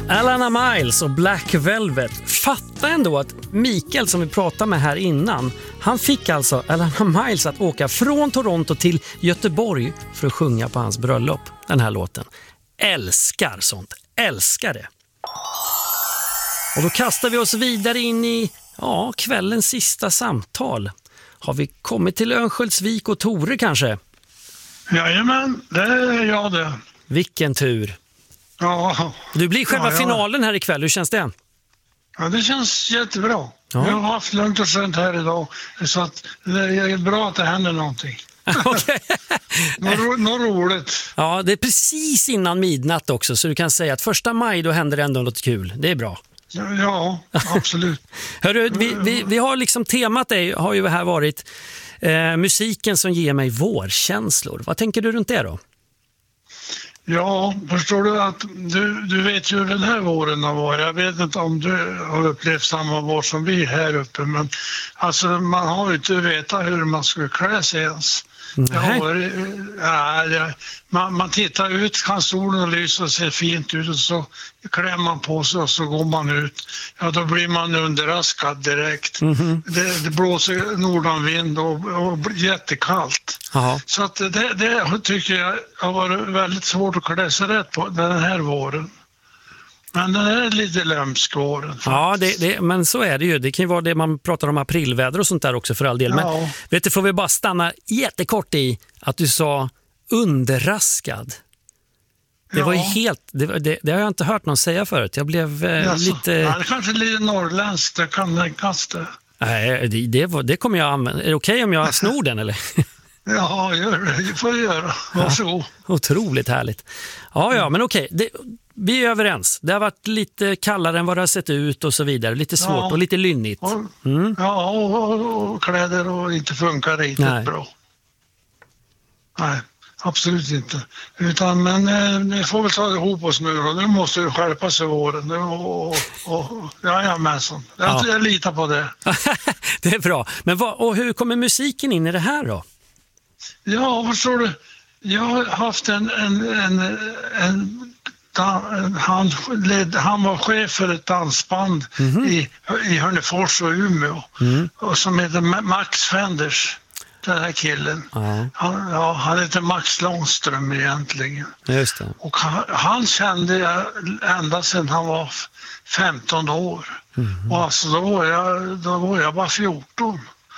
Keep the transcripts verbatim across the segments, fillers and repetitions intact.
Alana Miles och Black Velvet. Fatta ändå att Mikael som vi pratade med här innan, han fick alltså Alana Miles att åka från Toronto till Göteborg för att sjunga på hans bröllop, den här låten. Älskar sånt, älskar det. Och då kastar vi oss vidare in i ja, kvällens sista samtal. Har vi kommit till Örnsköldsvik och Tore kanske? Jajamän, det är jag det. Vilken tur. Ja. Du blir själva ja, ja. finalen här ikväll, hur känns det? Ja, det känns jättebra. Ja. Jag har haft lugnt och skönt här idag, så att det är bra att det händer någonting. Okay. Något, något roligt. Ja, det är precis innan midnatt också, så du kan säga att första maj då händer det ändå något kul. Det är bra. Ja, ja absolut. Hörru, vi, vi, vi har liksom temat är, har ju här varit eh, musiken som ger mig vårkänslor. Vad tänker du runt det då? Ja, förstår du att du, du vet ju hur den här våren har varit. Jag vet inte om du har upplevt samma vår som vi här uppe, men alltså man har ju inte vetat hur man skulle klä sig ens. Nej. Ja, ja, man, man tittar ut, kan solen lysa och ser fint ut och så klär man på sig och så går man ut. Ja, då blir man underraskad direkt. Mm-hmm. Det, det blåser nordanvind och, och jättekallt. Aha. Så att det, det tycker jag har varit väldigt svårt att klä sig rätt på den här våren. Men den är lite lömsk våren. Faktiskt. Ja, det, det, men så är det ju. Det kan ju vara det man pratar om aprilväder och sånt där också för all del. Ja. Men vet du, får vi bara stanna jättekort i att du sa underraskad. Det ja. var ju helt, det, det, det har jag inte hört någon säga förut. Jag blev eh, ja, lite... Ja, det kanske lite norrländskt, det kan tänkas det. Nej, det, det, var, det kommer jag använda. Är det okej okay om jag snor den eller? Ja, gör det. Det får jag göra. Varsågod. Ja, otroligt härligt. Ja, ja, men okej. Det, vi är överens. Det har varit lite kallare än vad det har sett ut och så vidare. Lite svårt ja. och lite lynnigt. Mm. Ja, och, och, och kläder och inte funkar riktigt Nej. bra. Nej, absolut inte. Utan, men eh, ni får väl ta ihop oss nu då. Nu måste du skärpa sig våren. Och, och, och, jajamensan. Jag, ja. jag litar på det. Det är bra. Men vad, och hur kommer musiken in i det här då? Ja, förstår du? Jag har haft en... en, en, en Han, led, han var chef för ett dansband mm-hmm. i, i Hörnefors och Umeå mm. och som heter Max Fenders, den här killen. Mm. Han, ja, han heter Max Långström egentligen. Just det. Och han, han kände jag ända sedan han var femton år. Mm. Och alltså då var jag, då var jag bara fjorton.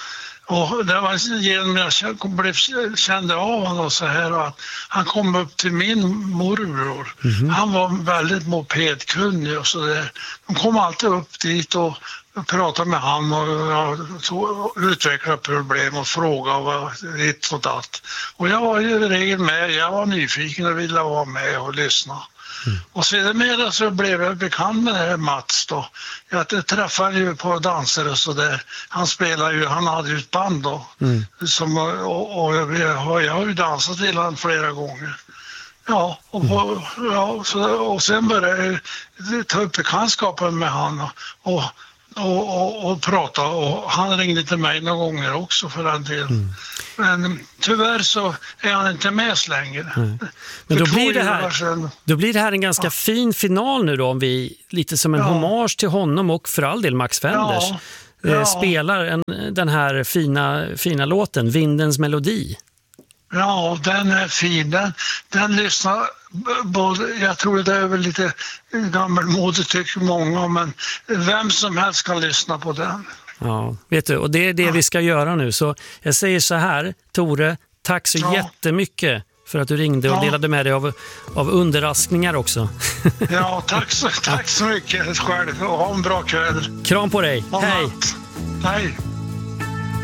Och det var genom jag blev, kände av honom så här att han kom upp till min morbror. Mm-hmm. Han var väldigt mopedkunnig och så där. De kom alltid upp dit och pratade med han och, och utvecklade problem och frågade vad ditt och datt. Och jag var ju i regel med, jag var nyfiken och ville vara med och lyssna. Mm. Och sedan så blev jag bekant med det här Mats då. Jag träffade ju på danser och så där. Han spelade ju, han hade ju ett band då. Mm. Som, och, och jag, jag har ju dansat till honom flera gånger. Ja, och, på, ja så, och sen började jag ta upp bekantskapen med honom och, och, och, och prata. Och han ringde till mig några gånger också för den delen. Mm. Men tyvärr så är han inte med så länge. Mm. Men då blir, det här, då blir det här en ganska ja. fin final nu då, om vi lite som en ja. hommage till honom och för all del Max Fenders ja. Ja. spelar en, den här fina, fina låten, Vindens melodi. Ja, den är fin. Den, den lyssnar både, jag tror det är väl lite gammalmodigt tycker många, men vem som helst kan lyssna på den. Ja, vet du, och det är det ja. vi ska göra nu. Så jag säger så här, Tore, tack så ja. jättemycket för att du ringde och ja. delade med dig av, av underraskningar också. Ja, tack så, tack så mycket själv och ha en bra kväll. Kram på dig, hej. Hej.